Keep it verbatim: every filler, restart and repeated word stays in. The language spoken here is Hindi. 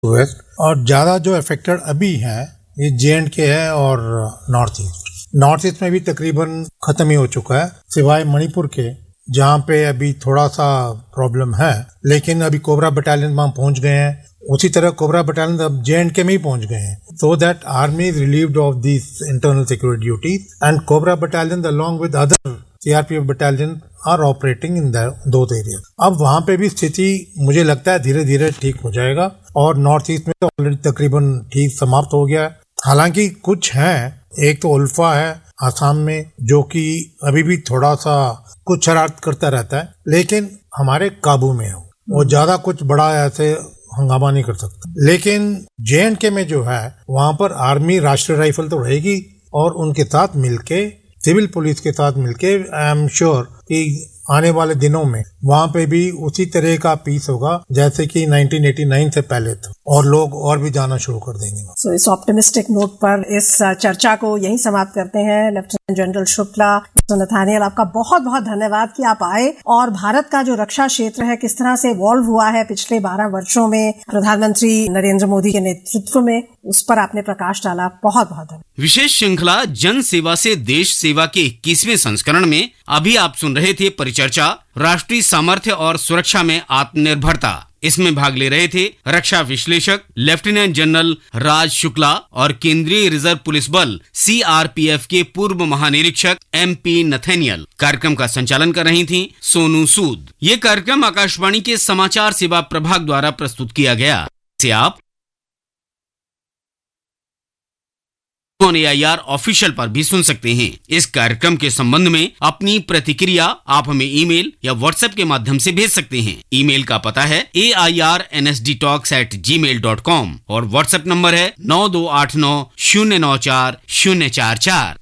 वेस्ट, और ज्यादा जो अफेक्टेड अभी है ये जे एंड के है और नॉर्थ ईस्ट। नॉर्थ ईस्ट में भी तकरीबन खत्म ही हो चुका है, सिवाय मणिपुर के जहाँ पे अभी थोड़ा सा प्रॉब्लम है, लेकिन अभी कोबरा बटालियन वहां पहुंच गए हैं। उसी तरह कोबरा बटालियन अब जे एंड के में ही पहुंच गए हैं, so that army is relieved of this internal security duties and cobra battalion along with other CRPF battalion are operating in दो एरिया। अब वहां पे भी स्थिति मुझे लगता है धीरे धीरे ठीक हो जाएगा, और नॉर्थ ईस्ट में तो ऑलरेडी तकरीबन ठीक समाप्त हो गया है। हालांकि कुछ है, एक तो उल्फा है आसाम में जो कि अभी भी थोड़ा सा कुछ शरारत करता रहता है, लेकिन हमारे काबू में है, वो ज्यादा कुछ बड़ा ऐसे हंगामा नहीं कर सकता। लेकिन जे एंड के में जो है वहां पर आर्मी, राष्ट्रीय राइफल तो रहेगी, और उनके साथ मिलके सिविल पुलिस के साथ मिलके आई एम श्योर कि आने वाले दिनों में वहां पे भी उसी तरह का पीस होगा जैसे कि नाइनटीन एटी नाइन से पहले था, और लोग और भी जाना शुरू कर देंगे। सो so, इस ऑप्टिमिस्टिक नोट पर इस चर्चा को यहीं समाप्त करते हैं। लेफ्टिनेंट जनरल शुक्ला, नथानियल, आपका बहुत बहुत धन्यवाद कि आप आए और भारत का जो रक्षा क्षेत्र है किस तरह से इवॉल्व हुआ है पिछले बारह वर्षों में प्रधानमंत्री नरेंद्र मोदी के नेतृत्व में, उस पर आपने प्रकाश डाला। बहुत बहुत धन्यवाद। विशेष श्रृंखला जन सेवा से देश सेवा के इक्कीसवें संस्करण में अभी आप सुन रहे थे परिचर्चा राष्ट्रीय सामर्थ्य और सुरक्षा में आत्मनिर्भरता। इसमें भाग ले रहे थे रक्षा विश्लेषक लेफ्टिनेंट जनरल राज शुक्ला और केंद्रीय रिजर्व पुलिस बल सीआरपीएफ के पूर्व महानिरीक्षक एमपी नथानियल। कार्यक्रम का संचालन कर रही थी सोनू सूद। ये कार्यक्रम आकाशवाणी के समाचार सेवा प्रभाग द्वारा प्रस्तुत किया गया। इसे आप ए आई आर ऑफिशियल पर भी सुन सकते हैं। इस कार्यक्रम के संबंध में अपनी प्रतिक्रिया आप हमें ईमेल या व्हाट्सएप के माध्यम से भेज सकते हैं। ईमेल का पता है ए I R N S D talks eight ji mail dot com और व्हाट्सएप नंबर है नौ दो आठ नौ शून्य नौ चार शून्य चार चार।